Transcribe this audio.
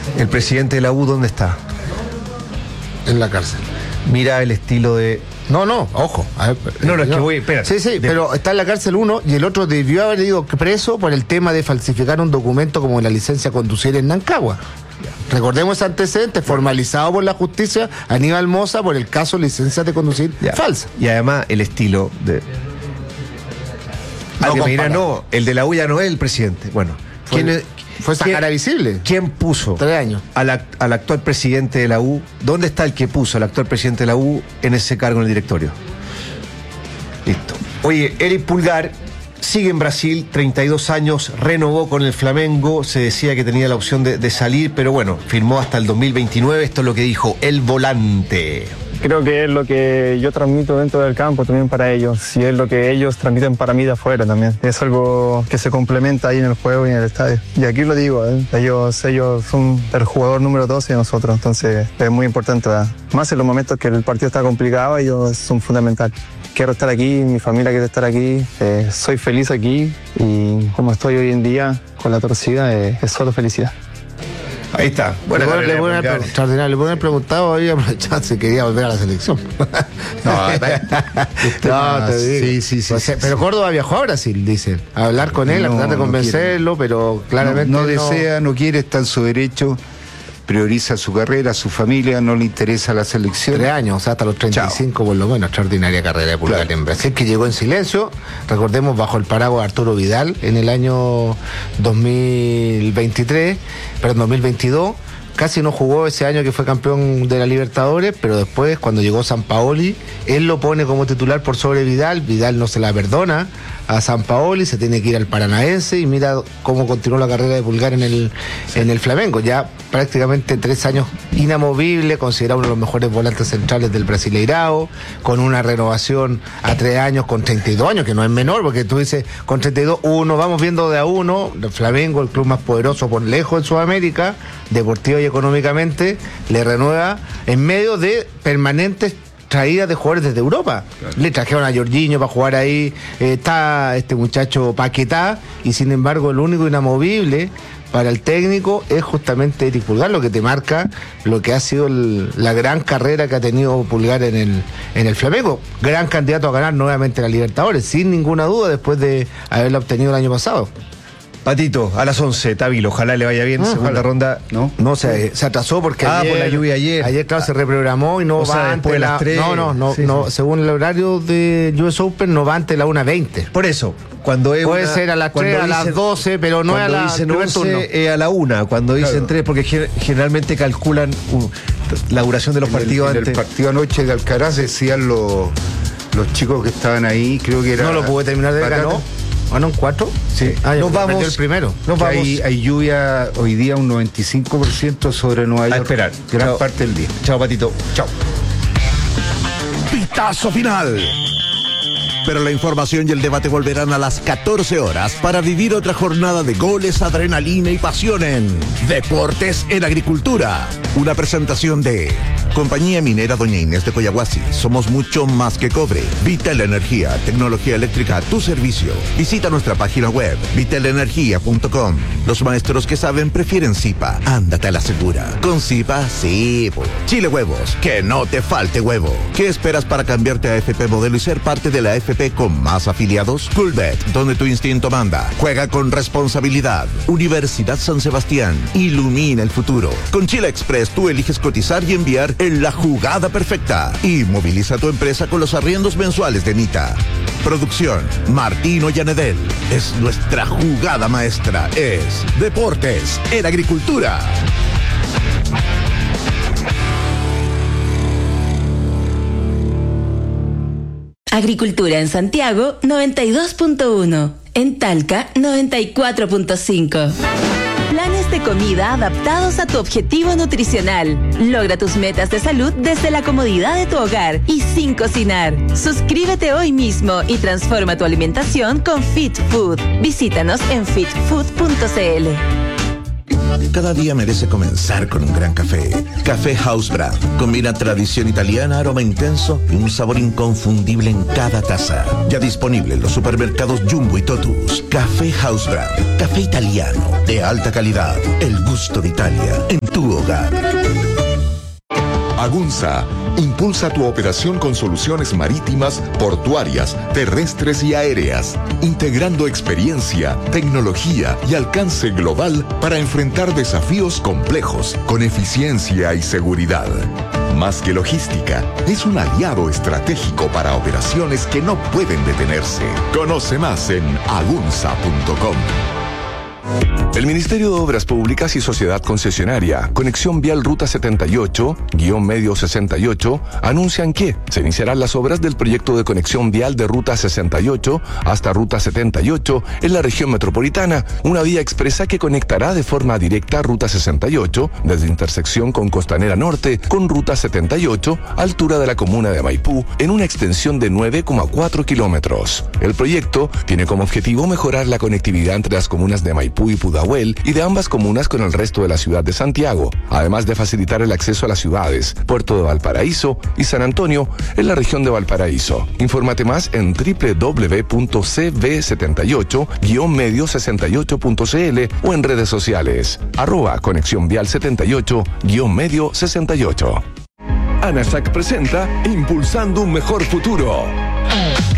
¿El presidente de la U dónde está? En la cárcel. Mira el estilo de... No, ojo. A ver, No, es que voy, espera. Sí, pero está en la cárcel uno y el otro debió haber ido preso por el tema de falsificar un documento como la licencia a conducir en Nancagua. Recordemos ese antecedente formalizado por la justicia Aníbal Mosa por el caso licencia de conducir falsa. Y además el estilo de... Alguien me dirá, no, el de la U ya no es el presidente. Bueno, fue esa cara visible. ¿Quién puso 3 años al actual presidente de la U? ¿Dónde está el que puso al actual presidente de la U en ese cargo en el directorio? Listo. Oye, Eric Pulgar sigue en Brasil, 32 años, renovó con el Flamengo, se decía que tenía la opción de salir, pero bueno, firmó hasta el 2029, esto es lo que dijo el volante. Creo que es lo que yo transmito dentro del campo también para ellos y es lo que ellos transmiten para mí de afuera también. Es algo que se complementa ahí en el juego y en el estadio. Y aquí lo digo, ellos son el jugador número 12 de nosotros, entonces es muy importante, ¿verdad? Más en los momentos que el partido está complicado, ellos son fundamentales. Quiero estar aquí, mi familia quiere estar aquí, soy feliz aquí y como estoy hoy en día con la torcida es solo felicidad. Ahí está. Bueno, le pueden haber preguntado hoy si quería volver a la selección. No, te digo. Sí. Pero Córdoba viajó a Brasil, dicen. A hablar con él, a tratar de convencerlo, pero claramente no desea, no quiere, está en su derecho. Prioriza su carrera, su familia, no le interesa la selección. 3 años, o sea, hasta los 35. Chao. Por lo menos, extraordinaria carrera de Pulgar en Brasil, que llegó en silencio, recordemos, bajo el paraguas de Arturo Vidal en el año 2022. Casi no jugó ese año que fue campeón de la Libertadores, pero después, cuando llegó Sampaoli, él lo pone como titular por sobre Vidal. Vidal no se la perdona a Sampaoli, se tiene que ir al Paranaense y mira cómo continuó la carrera de Pulgar en el Flamengo. Ya prácticamente 3 años inamovible, considerado uno de los mejores volantes centrales del Brasileirao, con una renovación a 3 años con 32 años, que no es menor, porque tú dices, con 32, vamos viendo de a uno, el Flamengo, el club más poderoso por lejos en Sudamérica, deportiva y económicamente, le renueva en medio de permanentes traídas de jugadores desde Europa. Claro. Le trajeron a Jorginho para jugar ahí, está este muchacho Paquetá, y sin embargo el único inamovible para el técnico es justamente Eric Pulgar, lo que te marca lo que ha sido la gran carrera que ha tenido Pulgar en el Flamengo. Gran candidato a ganar nuevamente la Libertadores, sin ninguna duda, después de haberla obtenido el año pasado. Patito, a las 11, Távilo, ojalá le vaya bien, segunda ronda. No, se atrasó porque por la lluvia ayer. Ayer, claro, se reprogramó y no va antes de las 3. No, según el horario de US Open, no va antes de la 1:20. Por eso, cuando es puede ser a las 3, a las 12, pero no es a las 11, a la 1, cuando dicen 3, porque generalmente calculan la duración de los partidos antes. En el partido anoche de Alcaraz decían los chicos que estaban ahí, creo que era... No lo pude terminar de ganó. ¿Ganó un 4? Sí. Nos vamos. El primero. Hay lluvia hoy día un 95% sobre Nueva York. A esperar. Gran parte del día. Chao, Patito. Chao. Pitazo final. Pero la información y el debate volverán a las 14 horas para vivir otra jornada de goles, adrenalina y pasión en Deportes en Agricultura. Una presentación de Compañía Minera Doña Inés de Coyahuasi. Somos mucho más que cobre. Vital Energía, tecnología eléctrica a tu servicio. Visita nuestra página web, vitalenergia.com. Los maestros que saben prefieren Zipa. Ándate a la segura. Con Zipa, sí. Chile Huevos, que no te falte huevo. ¿Qué esperas para cambiarte a FP Modelo y ser parte de la FP con más afiliados? Coolbet, donde tu instinto manda. Juega con responsabilidad. Universidad San Sebastián, ilumina el futuro. Con Chile Express tú eliges cotizar y enviar en la jugada perfecta. Y moviliza tu empresa con los arriendos mensuales de Nita. Producción, Martín Ollanedel. Es nuestra jugada maestra. Es Deportes en Agricultura. Agricultura en Santiago, 92.1. En Talca, 94.5. Planes de comida adaptados a tu objetivo nutricional. Logra tus metas de salud desde la comodidad de tu hogar y sin cocinar. Suscríbete hoy mismo y transforma tu alimentación con Fit Food. Visítanos en fitfood.cl. Cada día merece comenzar con un gran café. Café House Brand. Combina tradición italiana, aroma intenso y un sabor inconfundible en cada taza. Ya disponible en los supermercados Jumbo y Totus. Café House Brand. Café italiano de alta calidad. El gusto de Italia en tu hogar. Agunza impulsa tu operación con soluciones marítimas, portuarias, terrestres y aéreas, integrando experiencia, tecnología y alcance global para enfrentar desafíos complejos con eficiencia y seguridad. Más que logística, es un aliado estratégico para operaciones que no pueden detenerse. Conoce más en agunza.com. El Ministerio de Obras Públicas y Sociedad Concesionaria, Conexión Vial Ruta 78-Medio 68, anuncian que se iniciarán las obras del proyecto de conexión vial de Ruta 68 hasta Ruta 78 en la región metropolitana, una vía expresa que conectará de forma directa Ruta 68 desde intersección con Costanera Norte con Ruta 78, altura de la comuna de Maipú, en una extensión de 9,4 kilómetros. El proyecto tiene como objetivo mejorar la conectividad entre las comunas de Maipú y Pudahuel y de ambas comunas con el resto de la ciudad de Santiago, además de facilitar el acceso a las ciudades Puerto de Valparaíso y San Antonio en la región de Valparaíso. Infórmate más en www.cv78-medio68.cl o en redes sociales @Conexión Vial 78-Medio 68. ANASAC presenta Impulsando un Mejor Futuro.